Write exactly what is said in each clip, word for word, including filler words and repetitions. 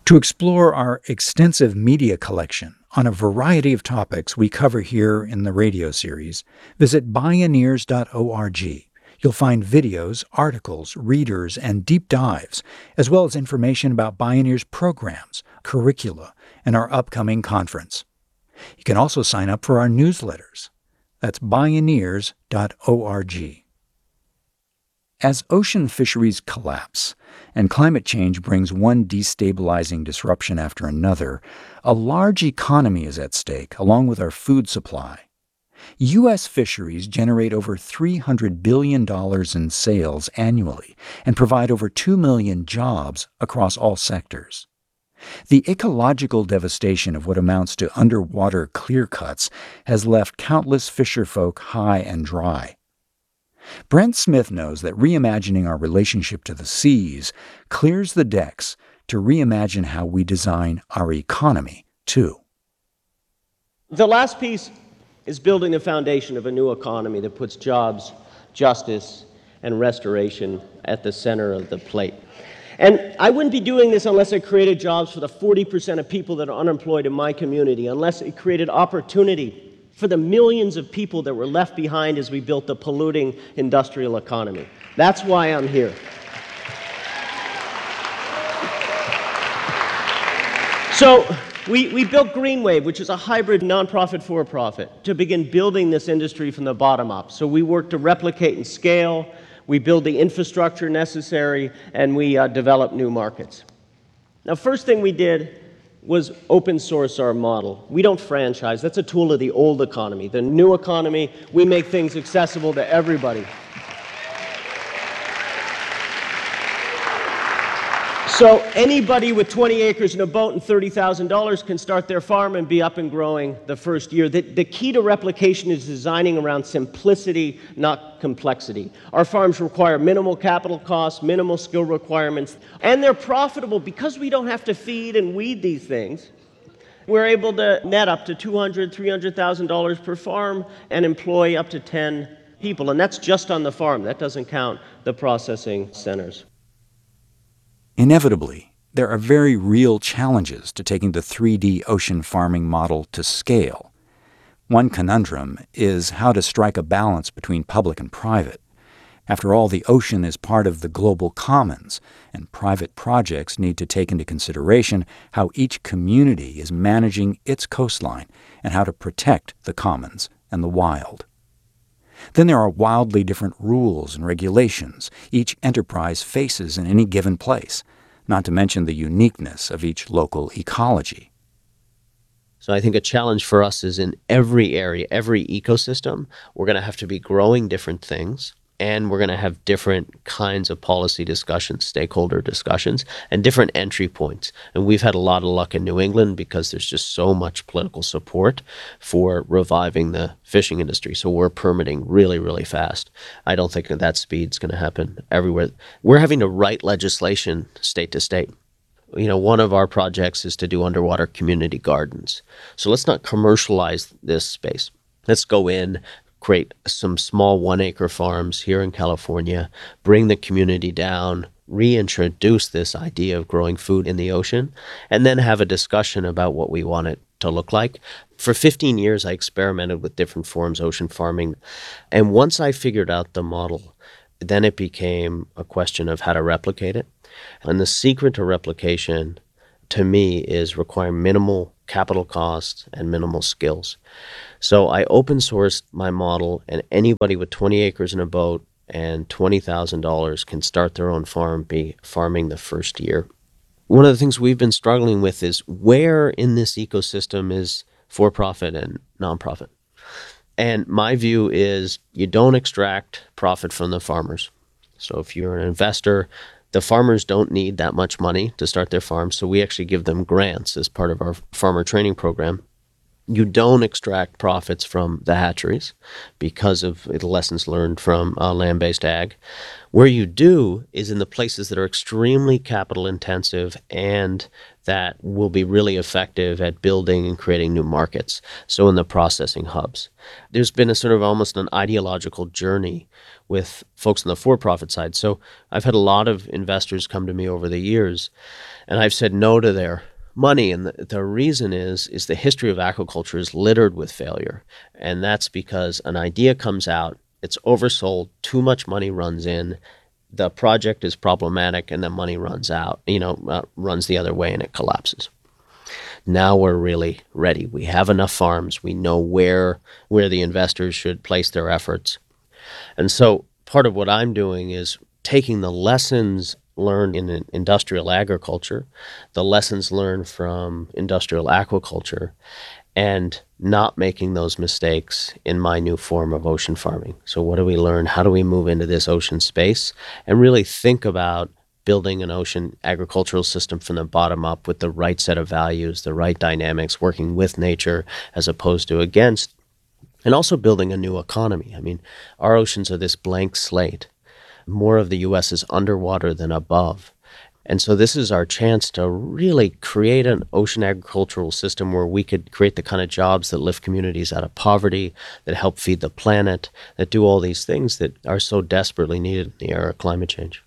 To explore our extensive media collection on a variety of topics we cover here in the radio series, visit bioneers dot org. You'll find videos, articles, readers, and deep dives, as well as information about Bioneers programs, curricula, and our upcoming conference. You can also sign up for our newsletters. That's bioneers dot org. As ocean fisheries collapse and climate change brings one destabilizing disruption after another, a large economy is at stake, along with our food supply. U S fisheries generate over three hundred billion dollars in sales annually and provide over two million jobs across all sectors. The ecological devastation of what amounts to underwater clear-cuts has left countless fisherfolk high and dry. Brent Smith knows that reimagining our relationship to the seas clears the decks to reimagine how we design our economy, too. The last piece is building the foundation of a new economy that puts jobs, justice, and restoration at the center of the plate. And I wouldn't be doing this unless I created jobs for the forty percent of people that are unemployed in my community, unless it created opportunity for the millions of people that were left behind as we built the polluting industrial economy. That's why I'm here. So we, we built GreenWave, which is a hybrid nonprofit for-profit, to begin building this industry from the bottom up. So we work to replicate and scale, we build the infrastructure necessary, and we uh, develop new markets. Now, first thing we did was open source our model. We don't franchise. That's a tool of the old economy. The new economy, we make things accessible to everybody. So anybody with twenty acres and a boat and thirty thousand dollars can start their farm and be up and growing the first year. The, the key to replication is designing around simplicity, not complexity. Our farms require minimal capital costs, minimal skill requirements, and they're profitable because we don't have to feed and weed these things. We're able to net up to two hundred thousand dollars, three hundred thousand dollars per farm and employ up to ten people, and that's just on the farm. That doesn't count the processing centers. Inevitably, there are very real challenges to taking the three D ocean farming model to scale. One conundrum is how to strike a balance between public and private. After all, the ocean is part of the global commons, and private projects need to take into consideration how each community is managing its coastline and how to protect the commons and the wild. Then there are wildly different rules and regulations each enterprise faces in any given place, not to mention the uniqueness of each local ecology. So I think a challenge for us is in every area, every ecosystem, we're going to have to be growing different things, and we're going to have different kinds of policy discussions, stakeholder discussions, and different entry points. And we've had a lot of luck in New England because there's just so much political support for reviving the fishing industry. So we're permitting really, really fast. I don't think that, that speed's going to happen everywhere. We're having to write legislation state to state. You know, one of our projects is to do underwater community gardens. So let's not commercialize this space. Let's go in, create some small one-acre farms here in California, bring the community down, reintroduce this idea of growing food in the ocean, and then have a discussion about what we want it to look like. For fifteen years, I experimented with different forms of ocean farming. And once I figured out the model, then it became a question of how to replicate it. And the secret to replication, to me, is requiring minimal capital costs and minimal skills. So I open sourced my model, and anybody with twenty acres and a boat and twenty thousand dollars can start their own farm, be farming the first year. One of the things we've been struggling with is where in this ecosystem is for-profit and nonprofit. And my view is you don't extract profit from the farmers. So if you're an investor, the farmers don't need that much money to start their farm, so we actually give them grants as part of our farmer training program. You don't extract profits from the hatcheries because of the lessons learned from uh, land-based ag. Where you do is in the places that are extremely capital intensive and that will be really effective at building and creating new markets. So in the processing hubs. There's been a sort of almost an ideological journey with folks on the for-profit side. So I've had a lot of investors come to me over the years, and I've said no to their money. And the, the reason is, is the history of aquaculture is littered with failure. And that's because an idea comes out, it's oversold, too much money runs in, the project is problematic, and the money runs out, you know, uh, runs the other way and it collapses. Now we're really ready. We have enough farms. We know where, where the investors should place their efforts. And so part of what I'm doing is taking the lessons learned in industrial agriculture, the lessons learned from industrial aquaculture, and not making those mistakes in my new form of ocean farming. So what do we learn? How do we move into this ocean space and really think about building an ocean agricultural system from the bottom up with the right set of values, the right dynamics, working with nature as opposed to against, and also building a new economy. I mean, our oceans are this blank slate. More of the U S is underwater than above. And so this is our chance to really create an ocean agricultural system where we could create the kind of jobs that lift communities out of poverty, that help feed the planet, that do all these things that are so desperately needed in the era of climate change.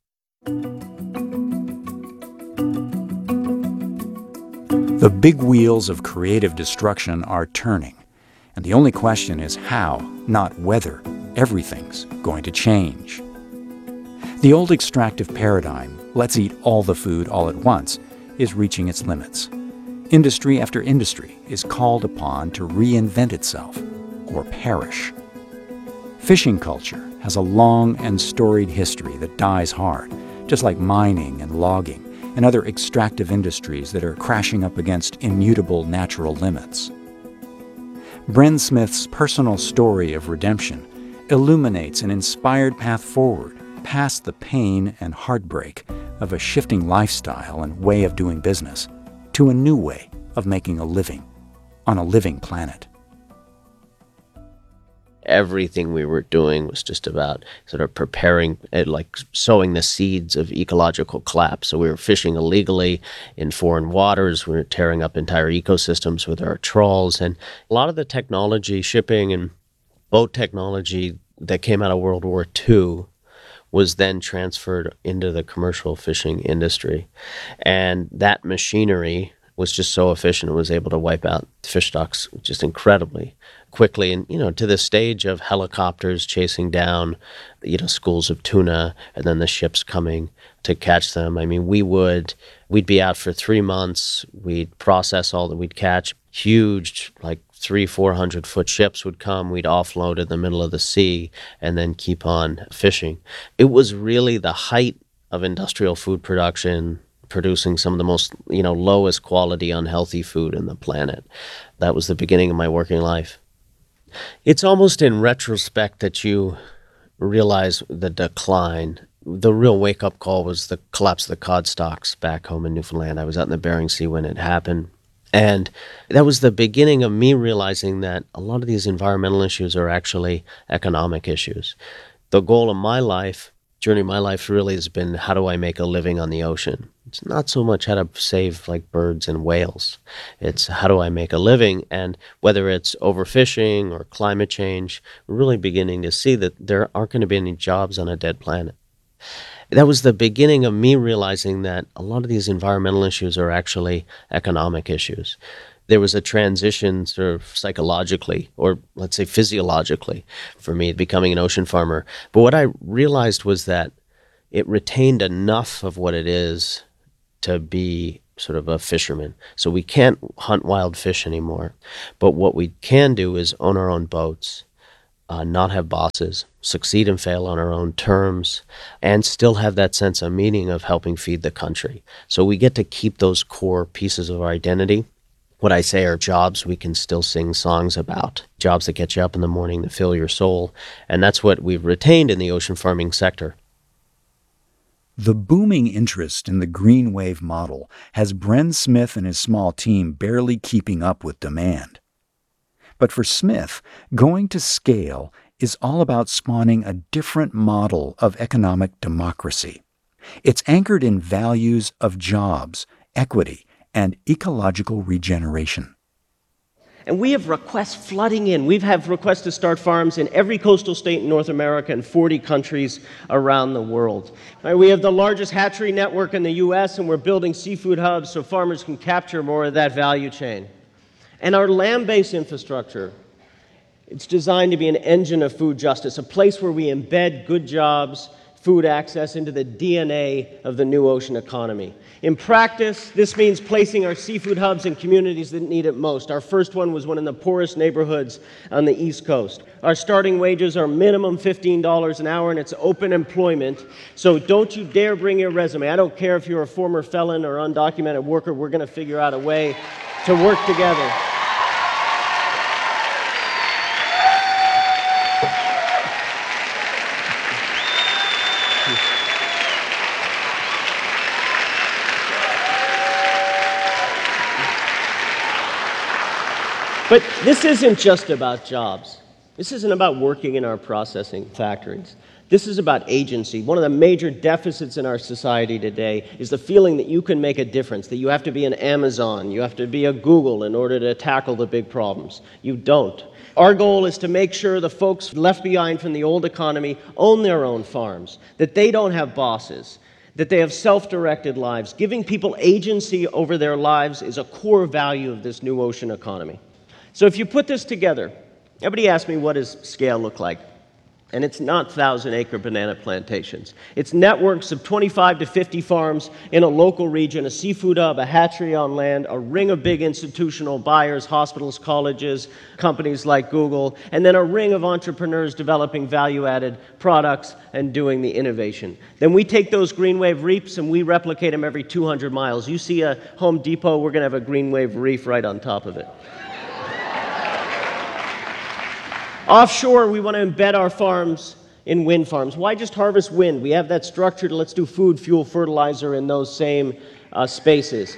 The big wheels of creative destruction are turning, and the only question is how, not whether, everything's going to change. The old extractive paradigm, let's eat all the food all at once, is reaching its limits. Industry after industry is called upon to reinvent itself or perish. Fishing culture has a long and storied history that dies hard, just like mining and logging and other extractive industries that are crashing up against immutable natural limits. Bren Smith's personal story of redemption illuminates an inspired path forward past the pain and heartbreak of a shifting lifestyle and way of doing business to a new way of making a living on a living planet. Everything we were doing was just about sort of preparing, uh, like sowing the seeds of ecological collapse. So we were fishing illegally in foreign waters. We were tearing up entire ecosystems with our trawls. And a lot of the technology, shipping and boat technology that came out of World War Two was then transferred into the commercial fishing industry. And that machinery was just so efficient, it was able to wipe out fish stocks just incredibly quickly. And, you know, to the stage of helicopters chasing down, you know, schools of tuna and then the ships coming to catch them. I mean, we would, we'd be out for three months. We'd process all that we'd catch. Huge, like three, four hundred foot ships would come. We'd offload in the middle of the sea and then keep on fishing. It was really the height of industrial food production, producing some of the most, you know, lowest quality, unhealthy food in the planet. That was the beginning of my working life. It's almost in retrospect that you realize the decline. The real wake-up call was the collapse of the cod stocks back home in Newfoundland. I was out in the Bering Sea when it happened. And that was the beginning of me realizing that a lot of these environmental issues are actually economic issues. The goal of my life, journey of my life really has been, how do I make a living on the ocean? It's not so much how to save like birds and whales. It's how do I make a living? And whether it's overfishing or climate change, we're really beginning to see that there aren't going to be any jobs on a dead planet. That was the beginning of me realizing that a lot of these environmental issues are actually economic issues. There was a transition sort of psychologically, or let's say physiologically, for me becoming an ocean farmer. But what I realized was that it retained enough of what it is to be sort of a fisherman. So we can't hunt wild fish anymore. But what we can do is own our own boats, uh, not have bosses, succeed and fail on our own terms, and still have that sense of meaning of helping feed the country. So we get to keep those core pieces of our identity. What I say are jobs we can still sing songs about, jobs that get you up in the morning to fill your soul. And that's what we've retained in the ocean farming sector. The booming interest in the green wave model has Bren Smith and his small team barely keeping up with demand. But for Smith, going to scale is all about spawning a different model of economic democracy. It's anchored in values of jobs, equity, and ecological regeneration. And we have requests flooding in. We've had requests to start farms in every coastal state in North America and forty countries around the world. Right, we have the largest hatchery network in the U S, and we're building seafood hubs so farmers can capture more of that value chain. And our land-based infrastructure, it's designed to be an engine of food justice, a place where we embed good jobs, food access into the D N A of the new ocean economy. In practice, this means placing our seafood hubs in communities that need it most. Our first one was one in the poorest neighborhoods on the East Coast. Our starting wages are minimum fifteen dollars an hour, and it's open employment. So don't you dare bring your resume. I don't care if you're a former felon or undocumented worker. We're going to figure out a way to work together. But this isn't just about jobs. This isn't about working in our processing factories. This is about agency. One of the major deficits in our society today is the feeling that you can make a difference, that you have to be an Amazon, you have to be a Google in order to tackle the big problems. You don't. Our goal is to make sure the folks left behind from the old economy own their own farms, that they don't have bosses, that they have self-directed lives. Giving people agency over their lives is a core value of this new ocean economy. So if you put this together, everybody asks me, what does scale look like? And it's not thousand-acre banana plantations. It's networks of twenty-five to fifty farms in a local region, a seafood hub, a hatchery on land, a ring of big institutional buyers, hospitals, colleges, companies like Google, and then a ring of entrepreneurs developing value-added products and doing the innovation. Then we take those green wave reefs and we replicate them every two hundred miles. You see a Home Depot, we're going to have a green wave reef right on top of it. Offshore, we want to embed our farms in wind farms. Why just harvest wind? We have that structure to let's do food, fuel, fertilizer in those same uh, spaces.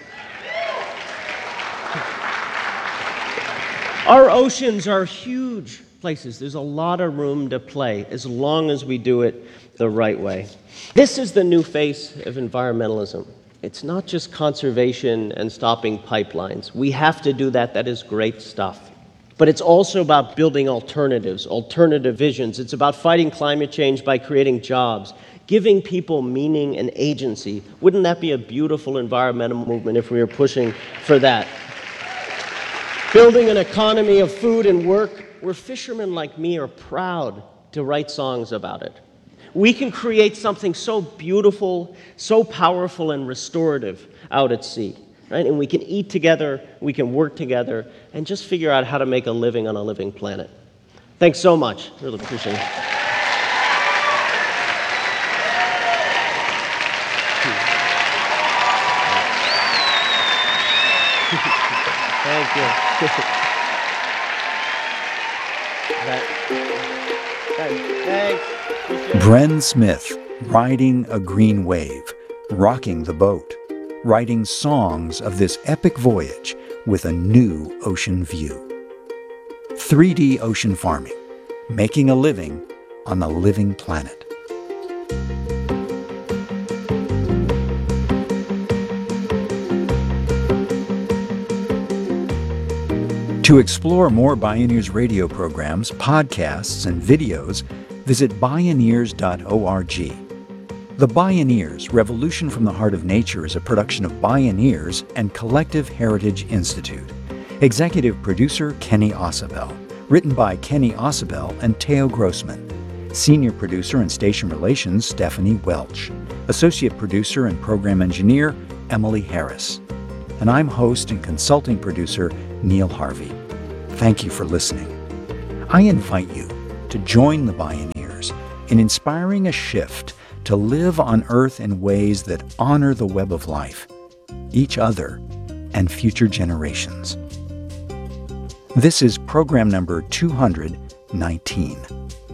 Our oceans are huge places. There's a lot of room to play as long as we do it the right way. This is the new face of environmentalism. It's not just conservation and stopping pipelines. We have to do that. That is great stuff. But it's also about building alternatives, alternative visions. It's about fighting climate change by creating jobs, giving people meaning and agency. Wouldn't that be a beautiful environmental movement if we were pushing for that? Building an economy of food and work where fishermen like me are proud to write songs about it. We can create something so beautiful, so powerful and restorative out at sea. Right? And we can eat together, we can work together, and just figure out how to make a living on a living planet. Thanks so much. Really appreciate it. Thank you. Thanks. Bren Smith, riding a green wave, rocking the boat, writing songs of this epic voyage with a new ocean view. three D ocean farming, making a living on a living planet. To explore more Bioneers radio programs, podcasts, and videos, visit bioneers dot org. The Bioneers, Revolution from the Heart of Nature is a production of Bioneers and Collective Heritage Institute. Executive producer Kenny Ausubel. Written by Kenny Ausubel and Theo Grossman. Senior producer and station relations Stephanie Welch. Associate producer and program engineer Emily Harris. And I'm host and consulting producer Neil Harvey. Thank you for listening. I invite you to join the Bioneers in inspiring a shift to live on Earth in ways that honor the web of life, each other, and future generations. This is program number two hundred nineteen.